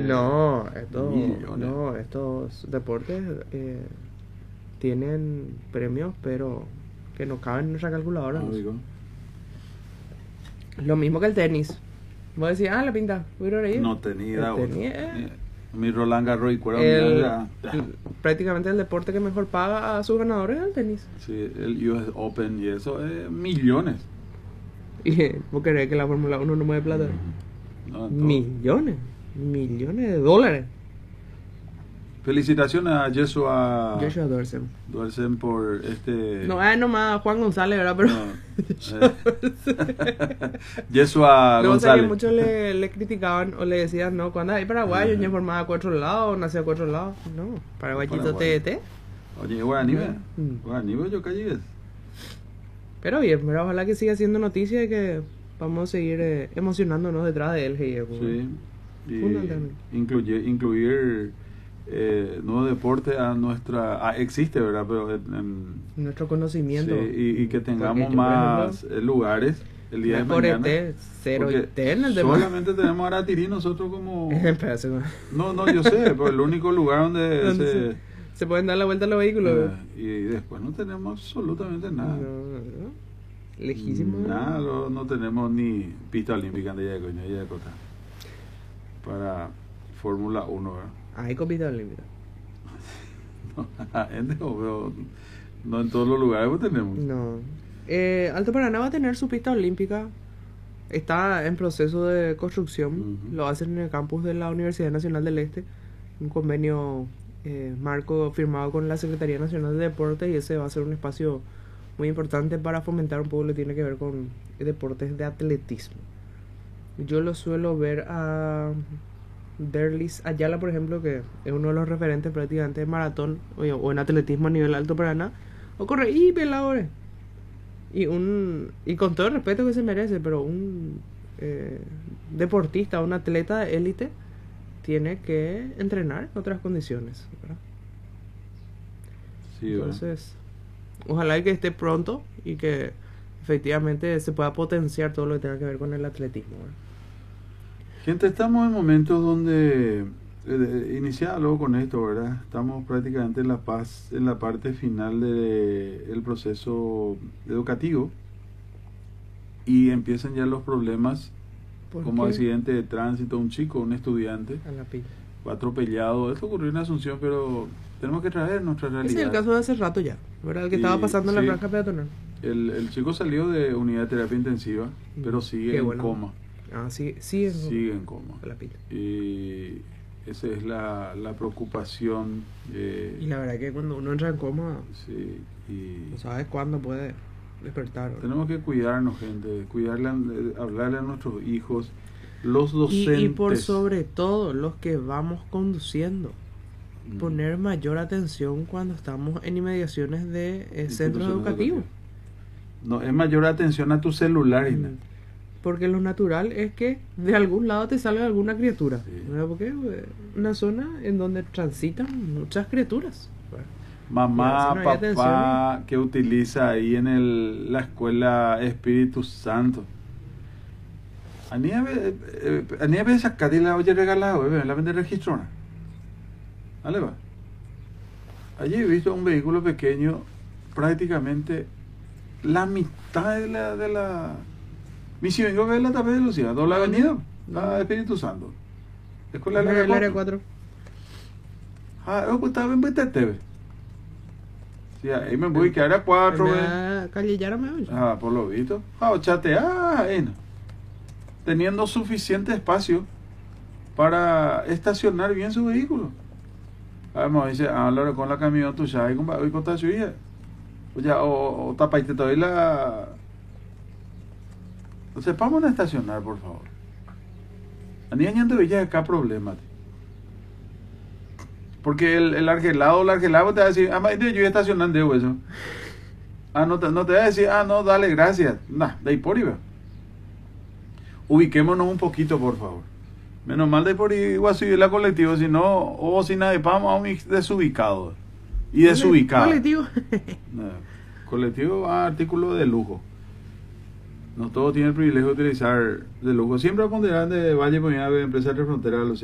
No, millones. estos deportes tienen premios, pero que no caben en nuestra calculadora. Ah, ¿no? digo. Lo mismo que el tenis. Vos decís, la pinta, voy a ir ahí. No tenía idea, El tenis boludo. Mi Roland Garros y cuero, prácticamente el deporte que mejor paga a sus ganadores es el tenis. sí, el US Open y eso, millones. Y vos querés que la Fórmula 1 no mueve plata. No, Millones de dólares. felicitaciones a Joshua Dorsey. por este. No, nomás Juan González, ¿verdad? Pero Joshua luego sé que González. muchos le criticaban o le decían, no, cuando hay paraguayo, ya formaba a 4 lados, nació a 4 lados. No, paraguayito TDT. Oye, Guaranibe. Mm. Guaranibe, yo callé. Pero bien, pero ojalá que siga siendo noticia y que vamos a seguir emocionándonos detrás de él. Sí. Y Fundamentalmente. incluir nuevo deporte a nuestra. Existe, ¿verdad? Pero Nuestro conocimiento. sí, y que tengamos Porque yo, más por ejemplo, lugares el día de por mañana. cero Porque IT en el deporte. solamente tenemos Aratirí nosotros como. Espérate, No, yo sé, pero el único lugar donde se pueden dar la vuelta a los vehículos. y después no tenemos absolutamente nada. No. Lejísimo. Nada, no tenemos ni pista olímpica de Yacota para Fórmula 1, ¿verdad? Hay copita olímpica. No en todos los lugares pues tenemos. No. Alto Paraná va a tener su pista olímpica. Está en proceso de construcción. Ujú. Lo hacen en el campus de la Universidad Nacional del Este. Un convenio marco firmado con la Secretaría Nacional de Deportes. Y ese va a ser un espacio muy importante para fomentar un poco lo que tiene que ver con deportes de atletismo. Yo lo suelo ver a Derlis Ayala, por ejemplo, que es uno de los referentes prácticamente de maratón o en atletismo a nivel Alto Paraná. O corre y peladores. Y con todo el respeto que se merece, pero un deportista, un atleta de élite tiene que entrenar en otras condiciones, ¿verdad? Sí, ¿verdad? Entonces, ojalá que esté pronto y que efectivamente se pueda potenciar todo lo que tenga que ver con el atletismo, ¿verdad? Gente, estamos en momentos donde iniciado luego con esto, ¿verdad? Estamos prácticamente en la parte final del proceso educativo y empiezan ya los problemas como Porque accidente de tránsito, un estudiante, a la pila. fue atropellado. Esto ocurrió en Asunción, pero tenemos que traer nuestra realidad. Ese es el caso de hace rato ya, ¿verdad? El que Y, estaba pasando en la sí, franja peatonal. el chico salió de unidad de terapia intensiva, pero sigue Qué en bueno. coma. Sí, Sigue en coma. a la pila. Y esa es la preocupación. Y la verdad que cuando uno entra en coma, Sí, y no sabes cuándo puede despertar, ¿verdad? tenemos que cuidarnos, gente, hablarle a nuestros hijos, los docentes. Y por sobre todo los que vamos conduciendo, poner mayor atención cuando estamos en inmediaciones de centros educativos. No, es mayor atención a tu celular, Ina. Porque lo natural es que de algún lado te salga alguna criatura. Sí. ¿Verdad? Porque una zona en donde transitan muchas criaturas. Mamá, Ya, si no hay papá, atención. que utiliza ahí en la escuela Espíritu Santo. A veces sacate la oye regalada, la vende registrona. ¿Vale va? Allí he visto un vehículo pequeño, prácticamente la mitad de la misión. Vengo a ver la tapa de Lucía, doble avenida, la Espíritu Santo. Escuela de El área 4. Pues estaba en Betete. Sí, ahí me voy, que área 4, Calle Yara me oye. por lo visto. Teniendo suficiente espacio para estacionar bien su vehículo. Además, dice, hablar con la camión tu ya, y con ta suya. O tapaite todavía la. Entonces, vamos a estacionar, por favor. A niña no veía acá problemas. Porque el argelado te va a decir, yo voy a estacionar de eso. No te va a decir, no, dale, gracias. De ahí por ahí, va. Ubiquémonos un poquito, por favor. Menos mal de por ahí voy a subir la colectiva, si no, o si nadie, vamos a un desubicado. Y desubicado. Colectivo. Colectivo, artículo de lujo. No todos tienen el privilegio de utilizar de lujo. Siempre a ponderar de Valle, empresa de frontera,